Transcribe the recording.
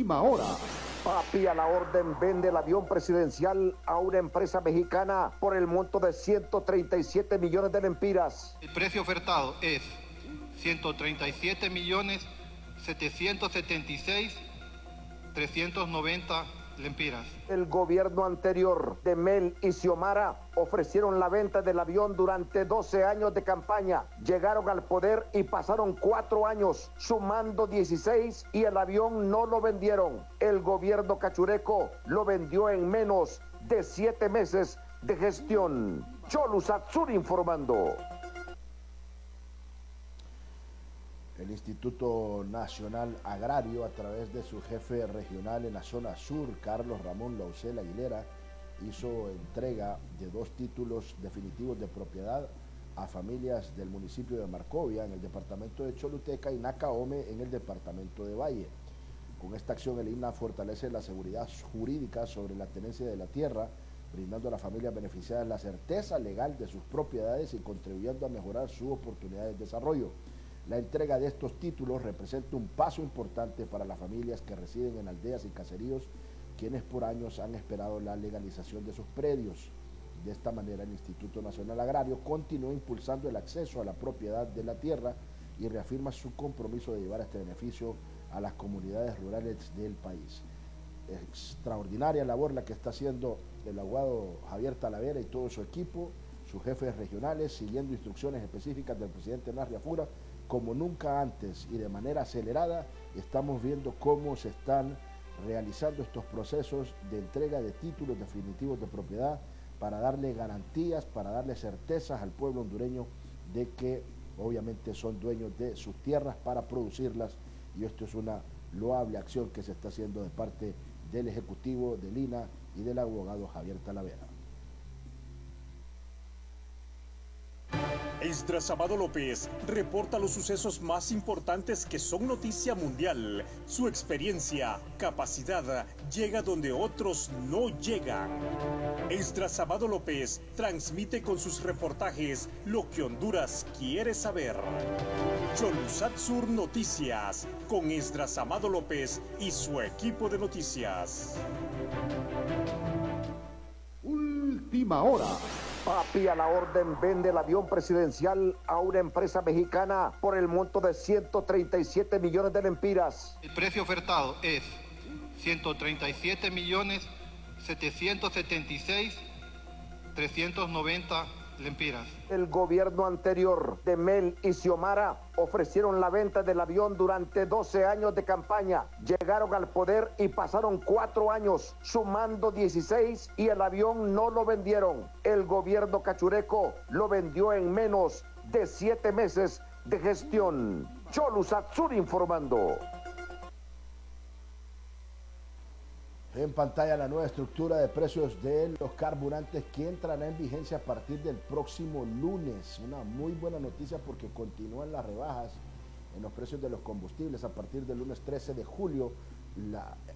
Última hora. Papi a la orden vende el avión presidencial a una empresa mexicana por el monto de 137 millones de lempiras. El precio ofertado es 137.776.390 lempiras. El gobierno anterior de Mel y Xiomara ofrecieron la venta del avión durante 12 años de campaña. Llegaron al poder y pasaron 4 años, sumando 16, y el avión no lo vendieron. El gobierno cachureco lo vendió en menos de 7 meses de gestión. Cholu Satsuri informando. El Instituto Nacional Agrario, a través de su jefe regional en la zona sur, Carlos Ramón Lausel Aguilera, hizo entrega de 2 títulos definitivos de propiedad a familias del municipio de Marcovia, en el departamento de Choluteca, y Nacaome, en el departamento de Valle. Con esta acción, el INAH fortalece la seguridad jurídica sobre la tenencia de la tierra, brindando a las familias beneficiadas la certeza legal de sus propiedades y contribuyendo a mejorar sus oportunidades de desarrollo. La entrega de estos títulos representa un paso importante para las familias que residen en aldeas y caseríos, quienes por años han esperado la legalización de sus predios. De esta manera, el Instituto Nacional Agrario continúa impulsando el acceso a la propiedad de la tierra y reafirma su compromiso de llevar este beneficio a las comunidades rurales del país. Extraordinaria labor la que está haciendo el abogado Javier Talavera y todo su equipo, sus jefes regionales, siguiendo instrucciones específicas del presidente Narria Fura. Como nunca antes y de manera acelerada, estamos viendo cómo se están realizando estos procesos de entrega de títulos definitivos de propiedad para darle garantías, para darle certezas al pueblo hondureño de que obviamente son dueños de sus tierras para producirlas, y esto es una loable acción que se está haciendo de parte del Ejecutivo, del INAH y del abogado Javier Talavera. Esdras Amado López reporta los sucesos más importantes que son noticia mundial. Su experiencia, capacidad, llega donde otros no llegan. Esdras Amado López transmite con sus reportajes lo que Honduras quiere saber. Cholusatsur Noticias, con Esdras Amado López y su equipo de noticias. Última hora. Papi a la orden vende el avión presidencial a una empresa mexicana por el monto de 137 millones de lempiras. El precio ofertado es 137.776.390 lempiras. El gobierno anterior de Mel y Xiomara ofrecieron la venta del avión durante 12 años de campaña. Llegaron al poder y pasaron 4 años, sumando 16, y el avión no lo vendieron. El gobierno cachureco lo vendió en menos de 7 meses de gestión. Cholu Satsuri informando. En pantalla la nueva estructura de precios de los carburantes que entrará en vigencia a partir del próximo lunes. Una muy buena noticia porque continúan las rebajas en los precios de los combustibles. A partir del lunes 13 de julio, la